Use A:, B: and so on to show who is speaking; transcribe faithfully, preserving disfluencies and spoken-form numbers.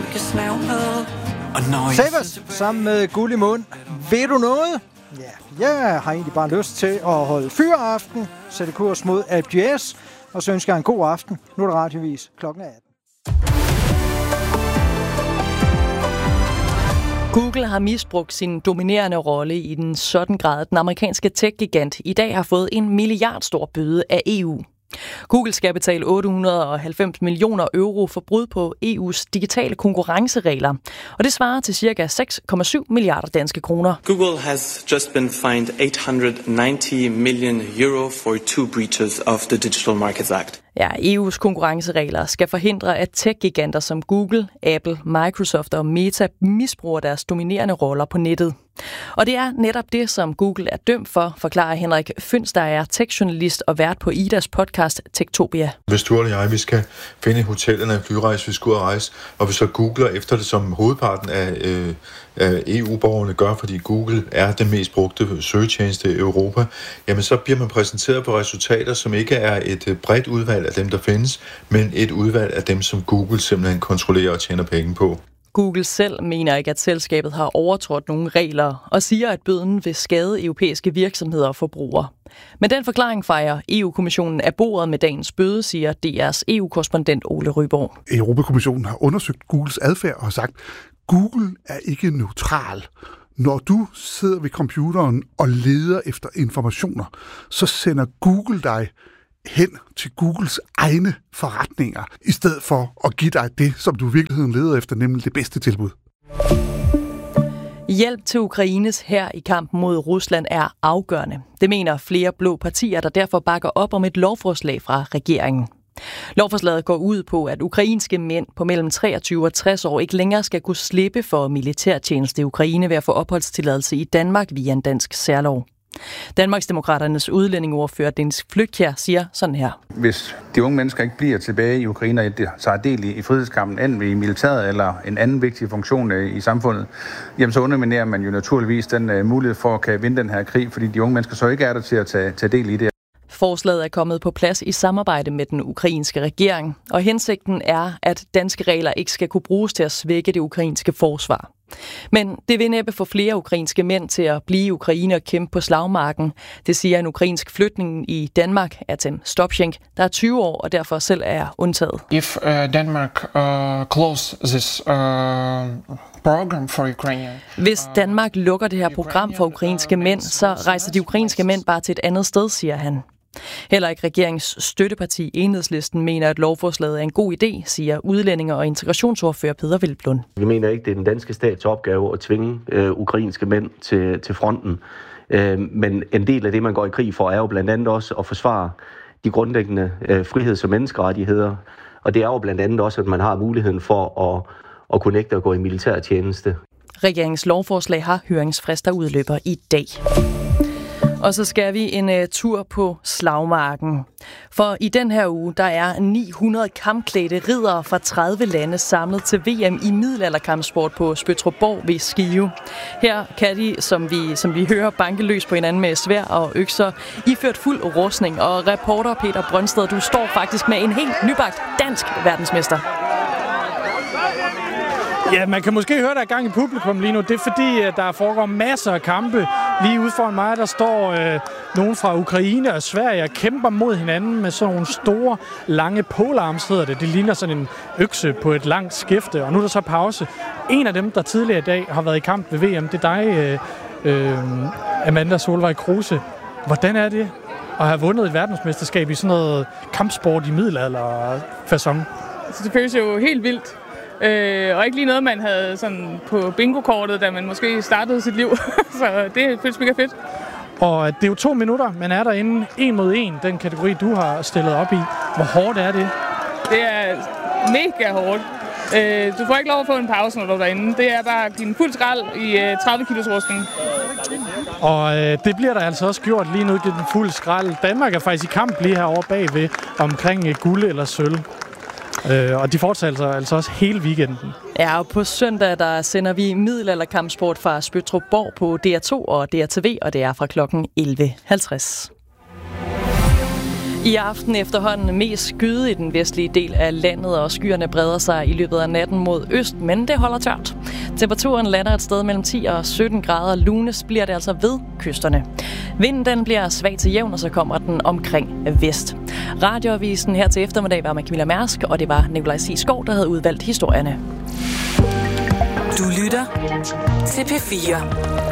A: Savers sammen med Guld i mund. Ved du noget? Ja, jeg har egentlig bare lyst til at holde fyraften, sætte kurs mod A P G S, og så ønsker jeg en god aften. Nu er det radiovis klokken atten.
B: Google har misbrugt sin dominerende rolle i den sådan grad, at den amerikanske tech-gigant i dag har fået en milliardstor bøde af E U. Google skal betale otte hundrede og halvfems millioner euro for brud på E U's digitale konkurrenceregler, og det svarer til ca. seks komma syv milliarder danske kroner.
C: Google has just been fined eight hundred ninety million euro for two breaches of the Digital Markets Act.
B: Ja, E U's konkurrenceregler skal forhindre, at tech-giganter som Google, Apple, Microsoft og Meta misbruger deres dominerende roller på nettet. Og det er netop det, som Google er dømt for, forklarer Henrik Føns, der er tech-journalist og vært på Idas podcast Techtopia.
D: Hvis du eller jeg, vi skal finde hotellerne af flyrejse, vi skal ud og rejse, og vi så googler efter det, som hovedparten af, øh, af E U-borgerne gør, fordi Google er den mest brugte søgetjeneste i Europa, jamen så bliver man præsenteret for resultater, som ikke er et bredt udvalg af dem, der findes, men et udvalg af dem, som Google simpelthen kontrollerer og tjener penge på.
B: Google selv mener ikke, at selskabet har overtrådt nogle regler, og siger, at bøden vil skade europæiske virksomheder og forbrugere. Men den forklaring fejrer E U-kommissionen af bordet med dagens bøde, siger D R's E U-korrespondent Ole Ryborg.
E: Europakommissionen har undersøgt Googles adfærd og har sagt, at Google er ikke neutral. Når du sidder ved computeren og leder efter informationer, så sender Google dig hen til Googles egne forretninger, i stedet for at give dig det, som du i virkeligheden leder efter, nemlig det bedste tilbud.
B: Hjælp til Ukraines hær i kampen mod Rusland er afgørende. Det mener flere blå partier, der derfor bakker op om et lovforslag fra regeringen. Lovforslaget går ud på, at ukrainske mænd på mellem treogtyve og tres år ikke længere skal kunne slippe for militærtjeneste i Ukraine ved at få opholdstilladelse i Danmark via en dansk særlov. Danmarksdemokraternes udlændingeordfører Dennis Flydtkjær siger sådan her.
F: Hvis de unge mennesker ikke bliver tilbage i Ukraine og tager del i frihedskampen, enten i militæret eller en anden vigtig funktion i samfundet, jamen så underminerer man jo naturligvis den mulighed for at kan vinde den her krig, fordi de unge mennesker så ikke er der til at tage, tage del i det.
B: Forslaget er kommet på plads i samarbejde med den ukrainske regering, og hensigten er, at danske regler ikke skal kunne bruges til at svække det ukrainske forsvar. Men det vil næppe få flere ukrainske mænd til at blive i Ukraine og kæmpe på slagmarken. Det siger en ukrainsk flygtning i Danmark, Artem Stopchenk, der er tyve år og derfor selv er undtaget.
G: If uh, Denmark uh, close this uh, program for Ukraine.
B: Hvis Danmark lukker det her program for ukrainske mænd, så rejser de ukrainske mænd bare til et andet sted, siger han. Heller ikke regeringens støtteparti Enhedslisten mener, at lovforslaget er en god idé, siger udlændinge- og integrationsordfører Peder Hvelplund.
H: Vi mener ikke, det er den danske stats opgave at tvinge øh, ukrainske mænd til, til fronten. Øh, men en del af det, man går i krig for, er jo blandt andet også at forsvare de grundlæggende øh, friheds- og menneskerettigheder. Og det er jo blandt andet også, at man har muligheden for at, at kunne nægte at gå i militærtjeneste.
B: Regeringens lovforslag har høringsfrist, der udløber i dag. Og så skal vi en uh, tur på slagmarken. For i den her uge, der er ni hundrede kampklædte riddere fra tredive lande samlet til V M i middelalderkampsport på Spøtrup ved Skive. Her kan de, som vi, som vi hører, banke løs på hinanden med sværd og økser, iført fuld rustning. Og reporter Peter Brøndsted, du står faktisk med en helt nybagt dansk verdensmester.
I: Ja, man kan måske høre, der er gang i publikum lige nu. Det er fordi, der foregår masser af kampe. Lige ude foran mig, der står øh, nogen fra Ukraine og Sverige og kæmper mod hinanden med sådan nogle store, lange polearms, hedder det. Det ligner sådan en økse på et langt skifte, og nu er der så pause. En af dem, der tidligere i dag har været i kamp ved V M, det er dig, øh, øh, Amanda Solvej Kruse. Hvordan er det at have vundet et verdensmesterskab i sådan noget kampsport i middelalder-facon?
J: Altså, det føles jo helt vildt. Øh, og ikke lige noget, man havde sådan på bingo-kortet, da man måske startede sit liv. Så det føles mega fedt.
I: Og det er jo to minutter, man er derinde en mod en, den kategori, du har stillet op i. Hvor hårdt er det?
J: Det er mega hårdt. Øh, du får ikke lov at få en pause, når du er derinde. Det er bare at give en fuld skrald i øh, tredive kilos rustning.
I: Og øh, det bliver der altså også gjort lige nu, det er den fuld skrald. Danmark er faktisk i kamp lige herovre bagved omkring øh, guld eller sølv. Øh, og de fortsætter altså, altså også hele weekenden.
B: Ja, og på søndag der sender vi middelalderkampsport fra Spøtrupborg på D R to og D R T V, og det er fra klokken elleve halvtreds. I aften efterhånden mest skyde i den vestlige del af landet, og skyerne breder sig i løbet af natten mod øst, men det holder tørt. Temperaturen lander et sted mellem ti og sytten grader. Lunes bliver det altså ved kysterne. Vinden den bliver svag til jævn, og så kommer den omkring vest. Radioavisen her til eftermiddag var med Camilla Mærsk, og det var Nikolaj Sigsgaard, der havde udvalgt historierne.
K: Du lytter til P fire.